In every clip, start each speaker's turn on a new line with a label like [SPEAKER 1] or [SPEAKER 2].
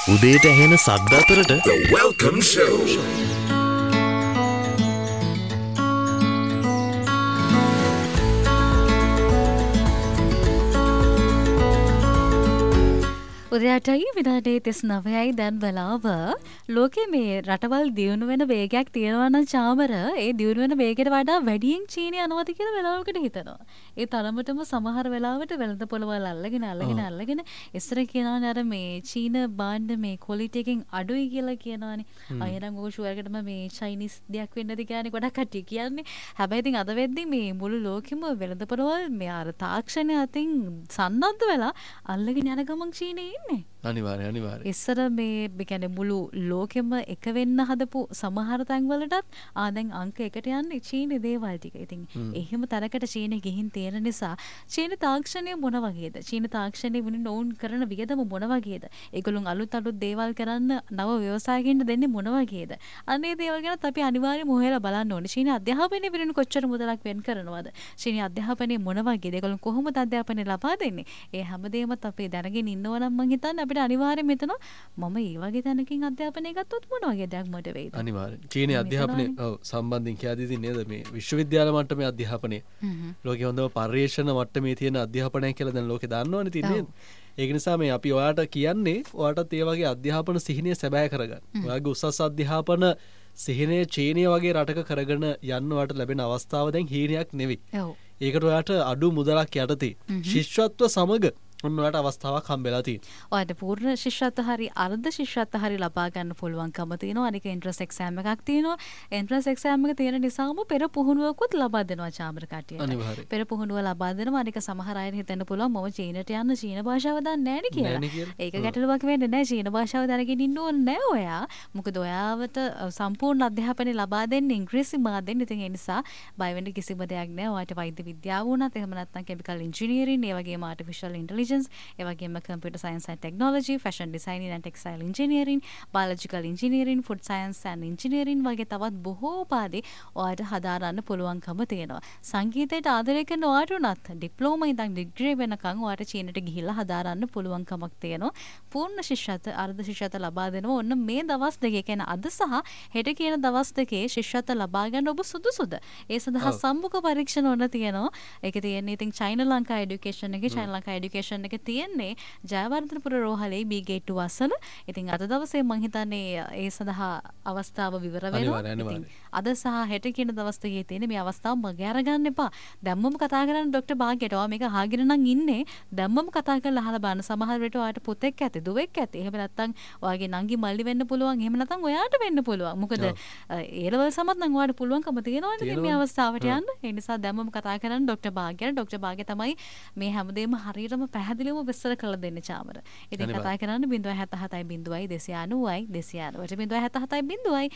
[SPEAKER 1] උදේට ඇහෙන සද්ද අතරට
[SPEAKER 2] The Welcome Show.
[SPEAKER 3] උදයටයි විනාඩි 39යි දැන් වෙලාව. ලෝකයේ මේ රටවල් දියුණු වෙන වේගයක් තියෙනවා නම් චාමර ඒ දියුණු වෙන වේගයට වඩා වැඩියෙන් චීනය යනවාද කියලා වෙලාවකට හිතනවා. ඒ තරමටම සමහර වෙලාවට වෙළඳ පොළවල් අල්ලගෙන ඉස්සර කියනවානේ අර මේ චීන බාණ්ඩ මේ ක්වොලිටි එකෙන් අඩුයි කියලා කියනවානේ. අයනම් ඔය ෂුවර් එකටම මේ චයිනීස් දෙයක් වෙන්නද කියන්නේ ගොඩක් කට්ටිය කියන්නේ. හැබැයි ඉතින් අද වෙද්දි මේ මුළු ලෝකෙම වෙළඳ පොළවල් මේ අර තාක්ෂණය අතින් සන්නද්ධ වෙලා අල්ලගෙන යන ගමන් චීනේ
[SPEAKER 4] අනිවාර්ය.
[SPEAKER 3] ඉස්සර මේ කියන්නේ මුළු ලෝකෙම එක වෙන්න හදපු සමහර තැන්වලටත් දැන් අංක 1ට යන්නේ චීනේ දේවල් ටික. ඉතින් එහෙම තරකට චීනේ ගිහින් තියෙන නිසා චීන තාක්ෂණය මොන වගේද? චීන තාක්ෂණය වෙන නෝන් කරන වියදම මොන වගේද? ඒගොල්ලෝ අලුත් දේවල් කරන්න නව ව්‍යවසායකින්ට දෙන්නේ මොන වගේද? අනේ දේවල් ගැනත් අපි අනිවාර්යයෙන්ම හොයලා බලන්න ඕනේ. චීන අධ්‍යාපනයේ වෙන කොච්චර මුදලක් වෙන් කරනවද? චීන අධ්‍යාපනයේ මොන වගේද? ඒගොල්ලෝ කොහොමද අධ්‍යාපනය ලබා දෙන්නේ? ඒ හැමදේමත් අපි දැනගෙන ඉන්නවා නම් මං හිතන්නේ අපිට අනිවාර්යයෙන් මෙතන මම ඒ වගේ තැනකින් අධ්‍යාපනය ගත්තොත් මොන වගේ දෙයක් මට වෙයිද?
[SPEAKER 4] අනිවාර්යෙන්. චීනයේ අධ්‍යාපනය සම්බන්ධයෙන් කියදී තියෙන්නේ නේද මේ විශ්වවිද්‍යාල මට්ටමේ අධ්‍යාපනය. ලෝකේ හොඳම පර්යේෂණ මට්ටමේ තියෙන අධ්‍යාපනය කියලා දැන් ලෝකේ දන්නවනේ තින්නේ. ඒක නිසා මේ අපි ඔයාට කියන්නේ ඔයාටත් ඒ වගේ අධ්‍යාපන සිහිනය සැබෑ කරගන්න. ඔයාගේ උසස් අධ්‍යාපන සිහිනය චීනය වගේ රටක කරගෙන යන්න ඔයාට ලැබෙන අවස්ථාව දැන් හීනයක් නෙවෙයි. ඒකට ඔයාට අඩු මුදලක් යටතේ ශිෂ්‍යත්ව සමග ඔන්නට අවස්ථාවක් හම්බෙලා තියෙනවා.
[SPEAKER 3] ඔයාලට පූර්ණ ශිෂ්‍යත්ව හරි අර්ධ ශිෂ්‍යත්ව හරි ලබා ගන්න පුළුවන්කම තියෙනවා. අනික එන්ට්‍රන්ස් එක්සෑම් එකක් තියෙනවා. එන්ට්‍රන්ස් එක්සෑම් එක තියෙන නිසාම පෙර පුහුණුවකුත් ලබා දෙනවා චාමර කට්ටියට.
[SPEAKER 4] අනිවාර්යයෙන්.
[SPEAKER 3] පෙර පුහුණුව ලබා දෙනවා. අනික සමහර අය හිතන්න පුළුවන් මම චීනට යන්න චීන භාෂාව දන්නේ නැහැ නේ කියලා. ඒක ගැටලුවක් වෙන්නේ නැහැ. චීන භාෂාව දැනගෙන ඉන්න ඕනේ නැහැ ඔයා. මොකද ඔයාවට සම්පූර්ණ අධ්‍යාපනය ලබා දෙන්නේ ඉංග්‍රීසි මාධ්‍යෙන්. ඉතින් ඒ නිසා බය වෙන්න කිසිම දෙයක් නැහැ. ඔයාට වෛද්‍ය විද්‍යාව වුණත් එහෙම නැත්නම් කෙමිකල් ඉංජිනේරින් ඒ වගේම ආටිෆිෂල් ඉන්ටෙලිජන්ස් ඒ වගේම computer science and technology, fashion designing and textile engineering, biological engineering, food science and engineering වගේ තවත් බොහෝ උපාධි ඔයාලට හදාරන්න පුළුවන්කම තියෙනවා. සංගීතයට ආදරය කරන ඔයාට උනත් ඩිප්ලෝමා ඉඳන් ඩිග්‍රී වෙනකන් ඔයාට චීනට ගිහිල්ලා හදාරන්න පුළුවන්කමක් තියෙනවා. පූර්ණ ශිෂ්‍යත්ව, අර්ධ ශිෂ්‍යත්ව ලබා දෙනවා. ඔන්න මේ දවස් දෙකේ කියන්නේ අද සහ හෙට කියන දවස් දෙකේ ශිෂ්‍යත්ව ලබා ගන්න ඔබ සුදුසුද? ඒ සඳහා සම්මුඛ පරීක්ෂණ ඔන්න තියෙනවා. ඒකේ තියෙන්නේ ඉතින් චයින ලංකා එඩියුකේෂන් එකේ චයින ලංකා එඩියුකේෂන් එකේ තියෙන්නේ ජයවර්ධනපුර රෝහලේ B-gate 2 අසල. ඉතින් අද දවසේ මම හිතන්නේ ඒ සඳහා අවස්ථාව විවර වෙනවා. අද සහ හෙට කියන දවස් දෙකේ තියෙන මේ අවස්ථාව මගේ අරගන්න එපා. දැම්මම කතා කරන්න ડોක්ටර් භාග්‍යයට. ඔයා මේක අහගෙන නම් ඉන්නේ. දැම්මම කතා කරලා අහලා බලන්න. සමහර වෙලට ඔයාට පුතෙක් ඇති, දුවෙක් ඇති. එහෙම නැත්නම් ඔයාගේ නංගි මල්ලි වෙන්න පුළුවන්. එහෙම නැත්නම් ඔයාට වෙන්න පුළුවන්. මොකද ඒ ලෙවල් සමත් නම් ඔයාට පුළුවන්කම තියෙනවනේ මේ අවස්ථාවට යන්න. ඒ නිසා දැම්මම කතා කරන්න ડોක්ටර් භාග්‍යයට. ડોක්ටර භාග්‍ය තමයි මේ හැමදේම හරියටම පැහැදිලිවම විස්තර කරලා දෙන්නේ චාමර. ඉතින් කතා කරන්න 077 290 290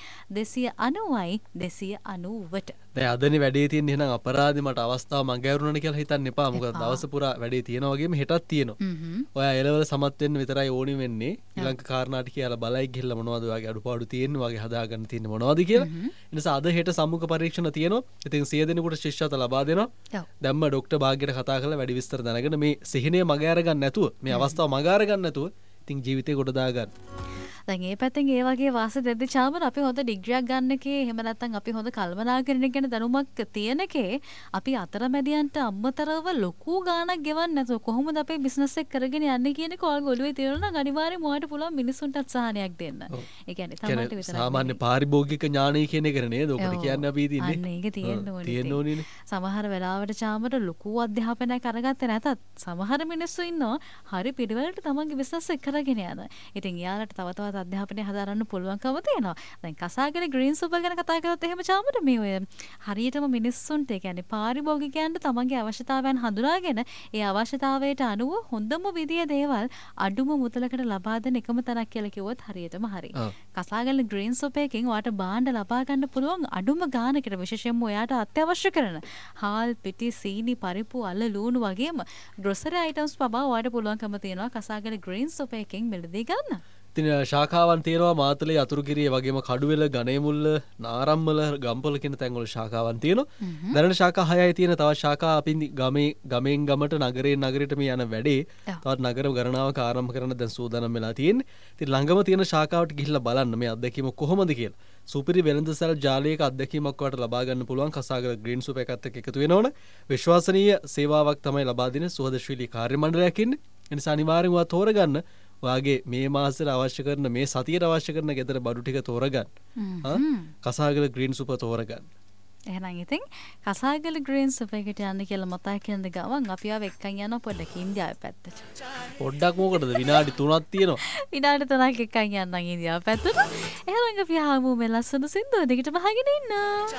[SPEAKER 3] 290
[SPEAKER 4] දැන් අදනේ වැඩේ තියෙන්නේ එහෙනම් අපරාධෙ මට අවස්ථාව මග ඇරුණානේ කියලා හිතන්න එපා. මොකද දවස පුරා වැඩේ තියෙනා වගේම හෙටත් තියෙනවා. ඔයා එලවල සමත් වෙන්න විතරයි ඕනි වෙන්නේ. ශ්‍රී ලංකා කාර්නාටි කියලා බලයි ගිහිල්ලා මොනවද ඔයාගේ අඩුපාඩු තියෙන්නේ වගේ හදාගන්න තියෙන්නේ මොනවද කියලා. ඒ නිසා අද හෙට සම්මුඛ පරීක්ෂණ තියෙනවා. ඉතින් 100 දෙනෙකුට ශිෂ්‍යත්ව ලබා දෙනවා. දැම්ම ડોක්ටර් භාග්‍යයට කතා කරලා වැඩි විස්තර දැනගෙන මේ සිහිනය මග අරගන්න නැතුව මේ අවස්ථාව මග අරගන්න නැතුව ඉතින් ජීවිතේ ගොඩ දාගන්න.
[SPEAKER 3] දැන් ඒ පැත්තෙන් ඒ වගේ වාසි දෙද්දි චාමර අපි හොඳ ඩිග්‍රියක් ගන්නකේ එහෙම නැත්නම් අපි හොඳ කල්පනාකරණයක් ගැන දැනුමක් තියෙනකේ අපි අතරමැදියන්ට අම්මතරව ලොකු ගාණක් ගෙවන්න නැතුව කොහොමද අපේ බිස්නස් එක කරගෙන යන්නේ කියන එක ඔයාලගේ ඔළුවේ තියෙනවා නම් අනිවාර්යයෙන්ම ඔයාලට පුළුවන් මිනිස්සුන්ටත් සහනයක් දෙන්න. ඒ කියන්නේ තමන්ට විතරයි.
[SPEAKER 4] සාමාන්‍ය පාරිභෝගික ඥානය කියන එක නේද? ඔකට කියන්නේ අපි ඉතින්නේ.
[SPEAKER 3] අන්න ඒක තියෙන්න ඕනේ. සමහර වෙලාවට චාමර ලොකු අධ්‍යාපනයක් අරගත්තේ නැතත් සමහර මිනිස්සු ඉන්නවා හරි පිළිවෙලට තමන්ගේ බිස්නස් එක කරගෙන යන. ඉතින් යාලට තව තවත් අධ්‍යාපනය හදාරන්න පුළුවන්කම තියෙනවා. දැන් කසාගෙන ග්‍රීන් සුපර් ගැන කතා කරද්දී එහෙම චාමර මේ ඔය හරියටම මිනිස්සුන්ට ඒ කියන්නේ පාරිභෝගිකයන්ට තමන්ගේ අවශ්‍යතාවයන් හඳුනාගෙන ඒ අවශ්‍යතාවයට අනුව හොඳම විදිය දේවල් අඩුම මුදලකට ලබා දෙන එකම තැනක් කියලා කිව්වොත් හරියටම හරි. කසාගෙන ග්‍රීන් සුපර් එකෙන් ඔයාට භාණ්ඩ ලබා ගන්න පුළුවන් අඩුම ගානකට විශේෂයෙන්ම ඔයාට අත්‍යවශ්‍ය කරන හාල්, පිටි, සීනි, පරිප්පු, අල, ලූණු වගේම ග්‍රොසරි අයිටම්ස් පවා ඔයාට පුළුවන්කම තියෙනවා කසාගෙන ග්‍රීන් සුපර් එකෙන් මිලදී ගන්න.
[SPEAKER 4] ශාකාවන් තියෙනවා මාතලේ අතුරුගිරිය වගේම කඩුවෙල ගණේමුල්ල නාරම්මල ගම්පොල කියන තැන්වල ශාකාවන් තියෙනවා. දැනට ශාකා 6යි තියෙන. තවත් ශාකා අපි ගමෙන් ගමට නගරයෙන් නගරයට මේ යන වැඩේ තවත් නගර ගණනාවක් ආරම්භ කරන්න දැන් සූදානම් වෙලා තියෙන්නේ. ඉතින් ළඟම තියෙන ශාකාවට ගිහිල්ලා බලන්න මේ අත්දැකීම කොහොමද කියලා. සුපිරි වෙළඳසැල් ජාලයක අත්දැකීමක් වට ලබා ගන්න පුළුවන් කසාගල ග්‍රීන් සුප් එකත් එක්ක එකතු වෙනවනේ. විශ්වාසනීය සේවාවක් තමයි ලබා දෙන සුහදශීලී කාර්ය මණ්ඩලයක් ඉන්නේ. ඒ නිසා අනිවාර්යෙන් ඔයා තෝරගන්න. ඔයාගේ මේ මාසෙට අවශ්‍ය කරන මේ සතියට අවශ්‍ය කරන ගෙදර බඩු ටික තෝරගන්න. කසාගල ග්‍රීන් සුප් තෝරගන්න.
[SPEAKER 3] එහෙනම් ඉතින් කසාගල ග්‍රීන් සුප් එකට යන්න කියලා මතක් කියන ගමන් අපි ආව එක්කන් යන පොඩ්ඩක් ඉන්දියාවේ පැත්තට.
[SPEAKER 4] පොඩ්ඩක් මොකටද විනාඩි 3ක් තියෙනවා.
[SPEAKER 3] විනාඩි 3ක් එක්කන් යන්නම් ඉන්දියාව පැත්තට. එහෙනම් අපි ආමු මේ ලස්සන සින්දුව දෙකට බහගෙන ඉන්න.